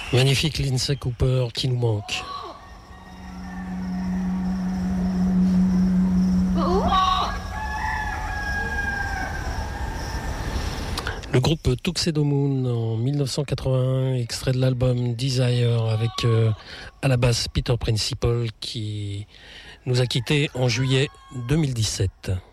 Magnifique Lindsay Cooper qui nous manque. Le groupe Tuxedo Moon en 1981, extrait de l'album Desire avec à la basse Peter Principle qui nous a quittés en juillet 2017.